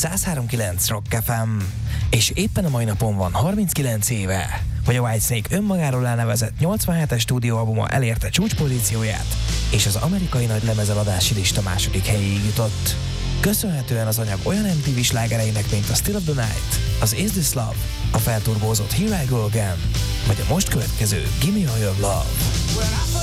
103.9 Rock FM, és éppen a mai napon van 39 éve, hogy a Whitesnake önmagáról elnevezett 87-es stúdióalbuma elérte csúcspozícióját, és az amerikai nagy lemezeladási lista második helyéig jutott. Köszönhetően az anyag olyan MTV slágereinek, mint a Still of the Night, az Is This Love, a felturbózott Here I Go Again, vagy a most következő Gimme All Your Love.